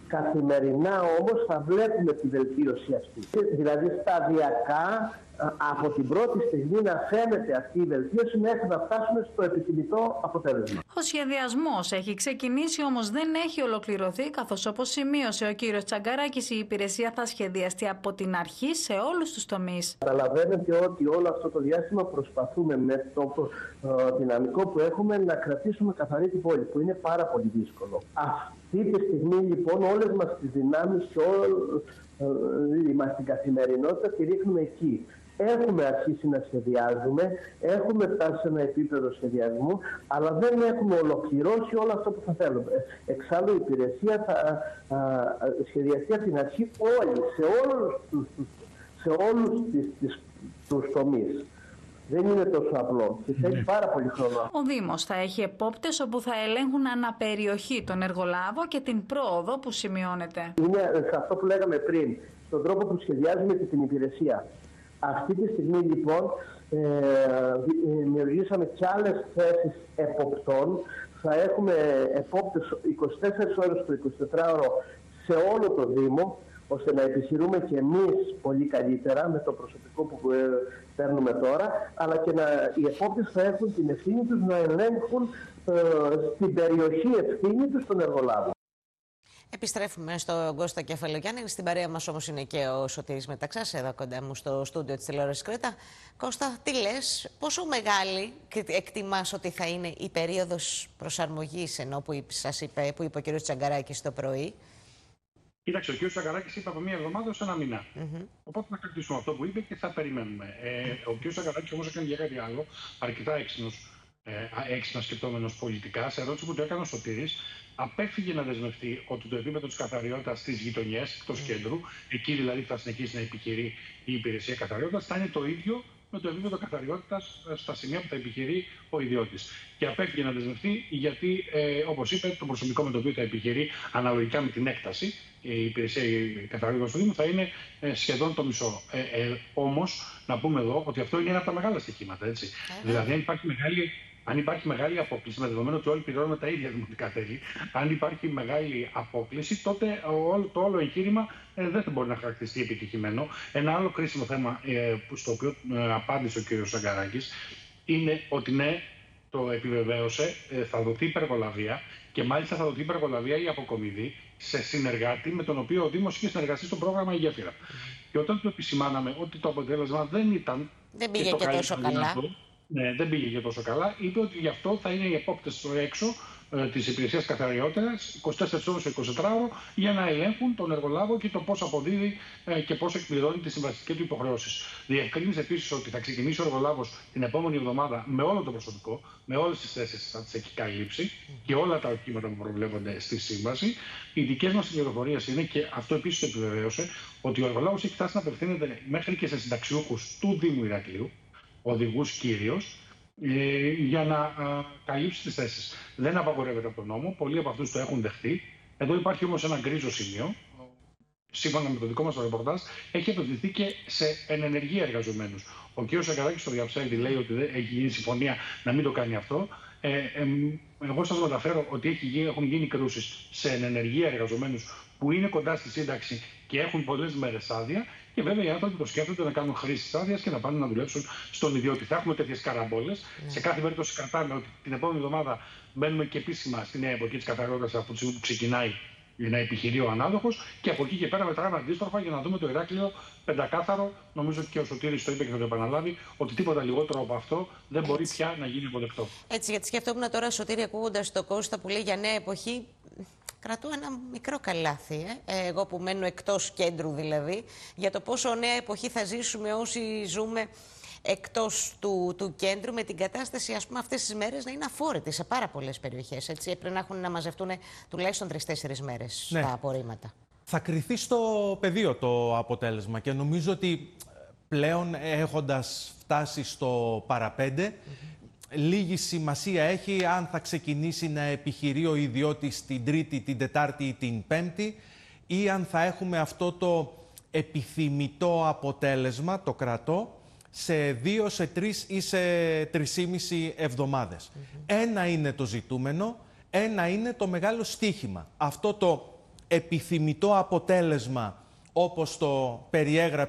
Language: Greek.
Καθημερινά όμως θα βλέπουμε τη βελτίωση αυτή. Δηλαδή σταδιακά από την πρώτη στιγμή να φαίνεται αυτή η βελτίωση μέχρι να φτάσουμε στο επιθυμητό αποτέλεσμα. Ο σχεδιασμός έχει ξεκινήσει, όμως δεν έχει ολοκληρωθεί, καθώς όπως σημείωσε ο κύριος Τσαγκαράκης, η υπηρεσία θα σχεδιαστεί από την αρχή σε όλους τους τομείς. Καταλαβαίνετε ότι όλο αυτό το διάστημα προσπαθούμε με το δυναμικό που έχουμε να κρατήσουμε καθαρή την πόλη, που είναι πάρα πολύ δύσκολο. Αυτή τη στιγμή λοιπόν όλες μας τις δυνάμεις και όλη μας την καθημερινότητα τη ρίχνουμε εκεί. Έχουμε αρχίσει να σχεδιάζουμε, έχουμε φτάσει σε ένα επίπεδο σχεδιασμού, αλλά δεν έχουμε ολοκληρώσει όλο αυτό που θα θέλουμε. Εξάλλου η υπηρεσία θα σχεδιαστεί από την αρχή σε όλους τους τομείς. Δεν είναι τόσο απλό και θέλει πάρα πολύ χρόνο. Ο Δήμος θα έχει επόπτες όπου θα ελέγχουν αναπεριοχή τον εργολάβο και την πρόοδο που σημειώνεται. Είναι σε αυτό που λέγαμε πριν, στον τρόπο που σχεδιάζουμε και την υπηρεσία. Αυτή τη στιγμή λοιπόν δημιουργήσαμε και άλλες θέσεις εποπτών. Θα έχουμε επόπτες 24 ώρες το 24ωρο σε όλο το Δήμο, ώστε να επιχειρούμε και εμείς πολύ καλύτερα με το προσωπικό που παίρνουμε τώρα, αλλά και οι επόπτες θα έχουν την ευθύνη τους να ελέγχουν στην περιοχή ευθύνη τους τον εργολάβο. Επιστρέφουμε στον Κώστα Κεφαλογιάννη. Στην παρέα μας όμως είναι και ο Σωτήρης Μεταξάς, εδώ κοντά μου στο στούντιο της τηλεόρασης Κρήτα. Κώστα, τι λες, πόσο μεγάλη εκτιμάς ότι θα είναι η περίοδος προσαρμογής, ενώ που είπε ο κ. Τσαγκαράκης το πρωί? Κοίταξε, ο κ. Τσαγκαράκης είπε από μία εβδομάδα ως ένα μήνα. Οπότε θα κρατήσουμε αυτό που είπε και θα περιμένουμε. Ο κ. Τσαγκαράκης όμως έκανε για κάτι άλλο, αρκετά έξυπνα σκεπτόμενος πολιτικά. Σε ερώτηση που του έκανε ο Σωτήρης, απέφυγε να δεσμευτεί ότι το επίπεδο της καθαριότητας στις γειτονιές, εκτός κέντρου, εκεί δηλαδή θα συνεχίσει να επιχειρεί η υπηρεσία καθαριότητας, θα είναι το ίδιο με το επίπεδο καθαριότητας στα σημεία που θα επιχειρεί ο ιδιώτης. Και απέφυγε να δεσμευτεί γιατί, όπως είπε, το προσωπικό με το οποίο θα επιχειρεί αναλογικά με την έκταση, η υπηρεσία καθαριότητας του Δήμου θα είναι σχεδόν το μισό. Όμως, να πούμε εδώ ότι αυτό είναι ένα από τα μεγάλα στοιχήματα. Έτσι. Δηλαδή, αν υπάρχει μεγάλη απόκληση, με δεδομένο ότι όλοι πληρώνουμε τα ίδια δημοτικά τέλη, αν υπάρχει μεγάλη απόκληση, τότε το όλο εγχείρημα δεν θα μπορεί να χαρακτηριστεί επιτυχημένο. Ένα άλλο κρίσιμο θέμα στο οποίο απάντησε ο κ. Τσαγκαράκης είναι ότι ναι, το επιβεβαίωσε, θα δοθεί υπεργολαβία και μάλιστα θα δοθεί υπεργολαβία ή αποκομιδή σε συνεργάτη με τον οποίο ο Δήμος είχε συνεργαστεί στο πρόγραμμα Η Γέφυρα. Και όταν του επισημάναμε ότι το αποτέλεσμα δεν πήγε και τόσο καλά. Ναι, δεν πήγε και τόσο καλά. Είπε ότι γι' αυτό θα είναι οι επόπτες στο έξω της υπηρεσίας καθαριότητας 24 ώρες το 24ωρο για να ελέγχουν τον εργολάβο και το πώς αποδίδει και πώς εκπληρώνει τις συμβατικές του υποχρεώσεις. Διευκρίνησε επίσης ότι θα ξεκινήσει ο εργολάβος την επόμενη εβδομάδα με όλο το προσωπικό, με όλες τις θέσεις θα τις έχει καλύψει και όλα τα οχήματα που προβλέπονται στη σύμβαση. Οι δικές μας πληροφορίες είναι, και αυτό επίσης το επιβεβαίωσε, ότι ο εργολάβος έχει φτάσει να απευθύνεται μέχρι και σε συνταξιούχους του Δήμου Ηρακλείου, οδηγούς κυρίως, για να καλύψει τις θέσεις. Δεν απαγορεύεται από τον νόμο, πολλοί από αυτούς το έχουν δεχτεί. Εδώ υπάρχει όμως ένα γκρίζο σημείο. Σύμφωνα με το δικό μας το ρεπορτάζ, έχει απευθυνθεί και σε ενεργεία εργαζομένους. Ο κ. Τσαγκαράκης στο Διαψεύδη λέει ότι έχει γίνει συμφωνία να μην το κάνει αυτό. Εγώ σας μεταφέρω ότι έχουν γίνει κρούσεις σε ενεργεία εργαζομένους που είναι κοντά στη σύνταξη και έχουν πολλές μέρες άδεια. Και βέβαια οι άνθρωποι το σκέφτονται να κάνουν χρήση τη άδεια και να πάνε να δουλέψουν στον ιδιώτη. Θα έχουμε τέτοιες καραμπόλες. Σε κάθε περίπτωση κρατάμε ότι την επόμενη εβδομάδα μπαίνουμε και επίσημα στη νέα εποχή της καθαριότητας από τη στιγμή που ξεκινάει να επιχειρεί ο ανάδοχος. Και από εκεί και πέρα μετράμε αντίστροφα για να δούμε το Ηράκλειο πεντακάθαρο. Νομίζω και ο Σωτήρης το είπε και θα το επαναλάβει, ότι τίποτα λιγότερο από αυτό δεν μπορεί πια να γίνει αποδεκτό. Έτσι, γιατί σκεφτόμουν τώρα, Σωτήρη, ακούγοντας το Κώστα που λέει για νέα εποχή. Κρατώ ένα μικρό καλάθι, εγώ που μένω εκτός κέντρου δηλαδή, για το πόσο νέα εποχή θα ζήσουμε όσοι ζούμε εκτός του κέντρου, με την κατάσταση, ας πούμε, αυτές τις μέρες να είναι αφόρητη σε πάρα πολλές περιοχές. Έτσι, πρέπει να έχουν να μαζευτούν τουλάχιστον 3-4 μέρες τα απορρίμματα. Θα κριθεί στο πεδίο το αποτέλεσμα και νομίζω ότι πλέον έχοντας φτάσει στο παραπέντε, λίγη σημασία έχει αν θα ξεκινήσει να επιχειρεί ο ιδιώτης την Τρίτη, την Τετάρτη ή την Πέμπτη, ή αν θα έχουμε αυτό το επιθυμητό αποτέλεσμα, το κρατώ, σε 2, σε 3 ή σε 3,5 εβδομάδες. Ένα είναι το ζητούμενο, ένα είναι το μεγάλο στίχημα. Αυτό το επιθυμητό αποτέλεσμα όπως το περιέγραψε